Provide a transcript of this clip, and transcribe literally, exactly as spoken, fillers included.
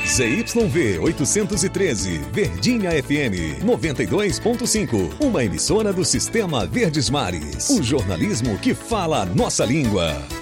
Z Y V oitocentos e treze, Verdinha F M noventa e dois ponto cinco, uma emissora do Sistema Verdes Mares. O jornalismo que fala a nossa língua.